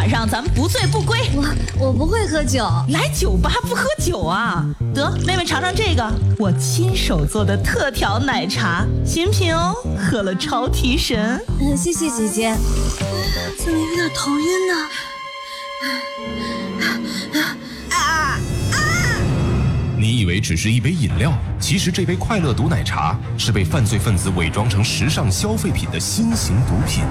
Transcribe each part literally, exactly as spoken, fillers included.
晚上咱们不醉不归。 我我不会喝酒， 来酒吧不喝酒啊？得，妹妹尝尝这个，我亲手做的特调奶茶，新品哦，喝了超提神。 嗯，谢谢姐姐。怎么有点头晕呢？啊啊！ 你以为只是一杯饮料，其实这杯快乐毒奶茶是被犯罪分子伪装成时尚消费品的新型毒品。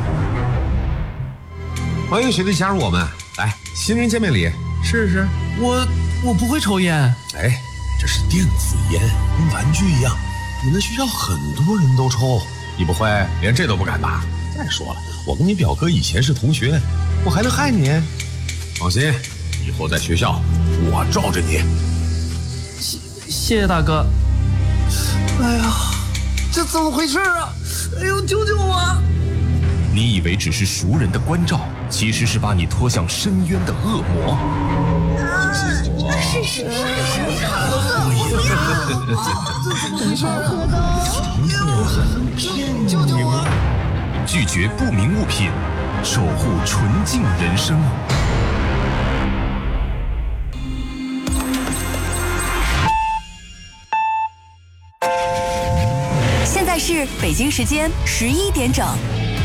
欢迎学弟加入我们，来，新人见面礼，试试。 我我不会抽烟。 哎，这是电子烟，跟玩具一样，你们学校很多人都抽，你不会连这都不敢吧？再说了，我跟你表哥以前是同学，我还能害你？放心，以后在学校我罩着你。 谢谢谢大哥。哎呀，这怎么回事啊？哎呦，救救我！ 你以为只是熟人的关照，其实是把你拖向深渊的恶魔。 是是是是， 救救我！ 拒绝不明物品，守护纯净人生。 现在是北京时间十一点整。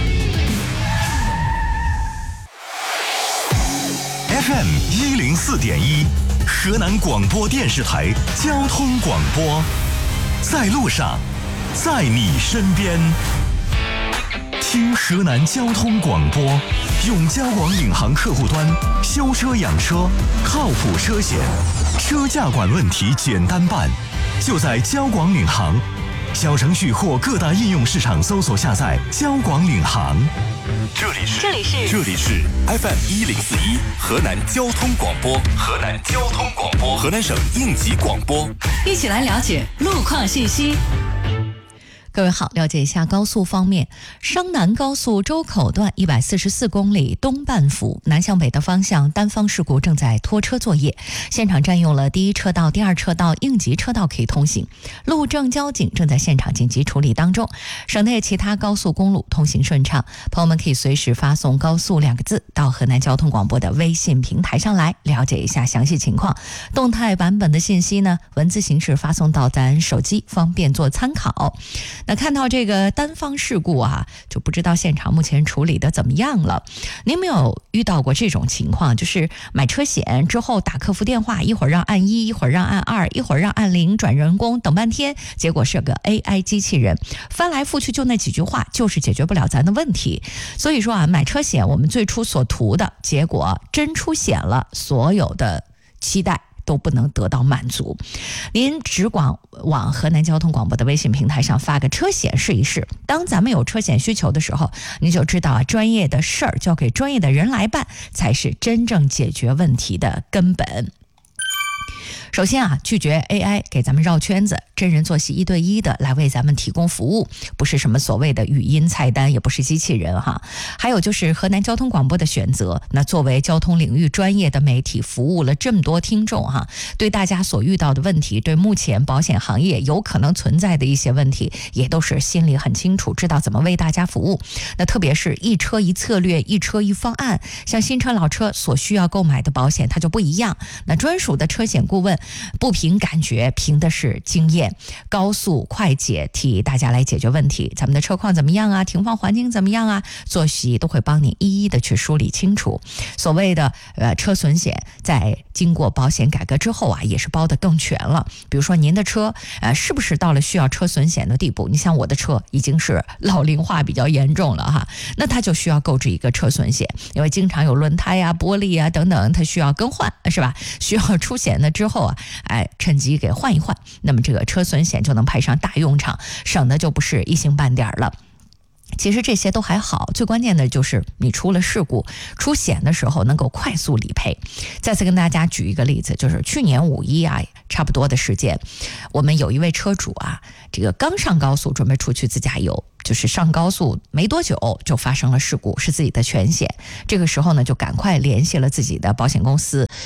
F M 一零四点一，河南广播电视台交通广播，在路上，在你身边。听河南交通广播，用交广领航客户端修车养车，靠谱车险，车价管问题简单办，就在交广领航。小程序或各大应用市场搜索下载交广领航。 这里是这里是这里是 F M 一零四一河南交通广播，河南交通广播，河南省应急广播。 一起来了解路况信息。 各位好，了解一下高速方面，商南高速周口段一百四十四公里东半府南向北的方向单方事故正在拖车作业，现场占用了第一车道、第二车道、应急车道可以通行，路政交警正在现场紧急处理当中。省内其他高速公路通行顺畅，朋友们可以随时发送高速两个字到河南交通广播的微信平台上来了解一下详细情况。动态版本的信息呢，文字形式发送到咱手机，方便做参考。那看到这个单方事故啊，就不知道现场目前处理的怎么样了。您有没有遇到过这种情况，就是买车险之后打客服电话，一会儿让按一，一会儿让按二，一会儿让按零转人工，等半天，结果是个 A I 机器人，翻来覆去就那几句话，就是解决不了咱的问题。所以说啊，买车险我们最初所图的结果真出险了，所有的期待都不能得到满足。您只管往河南交通广播的微信平台上发个车险试一试，当咱们有车险需求的时候，你就知道啊，专业的事儿交给专业的人来办，才是真正解决问题的根本。首先啊，拒绝 A I 给咱们绕圈子，真人做戏一对一的来为咱们提供服务，不是什么所谓的语音菜单，也不是机器人哈。还有就是河南交通广播的选择，那作为交通领域专业的媒体，服务了这么多听众哈，对大家所遇到的问题，对目前保险行业有可能存在的一些问题，也都是心里很清楚，知道怎么为大家服务。那特别是一车一策略，一车一方案，像新车老车所需要购买的保险它就不一样，那专属的车险顾问不凭感觉，凭的是经验，高速快捷替大家来解决问题。咱们的车况怎么样啊？停放环境怎么样啊？作息都会帮你一一的去梳理清楚。所谓的呃车损险，在经过保险改革之后啊，也是包得更全了。比如说您的车呃是不是到了需要车损险的地步？你像我的车已经是老龄化比较严重了哈，那它就需要购置一个车损险，因为经常有轮胎啊、玻璃啊等等，它需要更换，是吧？需要出险了之后啊，哎，趁机给换一换，那么这个车损险就能派上大用场，省的就不是一星半点了。其实这些都还好，最关键的就是你出了事故出险的时候能够快速理赔。再次跟大家举一个例子，就是去年五一啊，差不多的时间，我们有一位车主啊，这个刚上高速准备出去自驾游，就是上高速没多久就发生了事故，是自己的全险。这个时候呢，就赶快联系了自己的保险公司，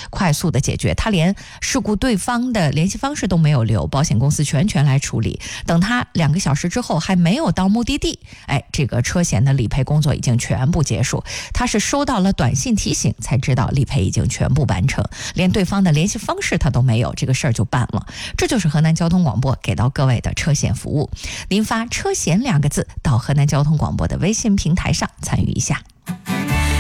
快速的解决。他连事故对方的联系方式都没有留，保险公司全权来处理。等他两个小时之后还没有到目的地，哎，这个车险的理赔工作已经全部结束。他是收到了短信提醒才知道理赔已经全部完成，连对方的联系方式他都没有，这个事儿就办了。这就是河南交通广播给到各位的车险服务。您发车险两个字到河南交通广播的微信平台上参与一下。